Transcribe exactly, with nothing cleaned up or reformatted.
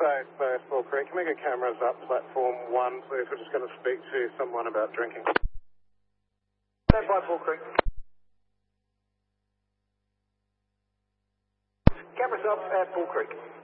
Base, base, Bull Creek. Can we get cameras up, platform one, please? We're just going to speak to someone about drinking. Stand by, Bull Creek. Cameras up at Bull Creek.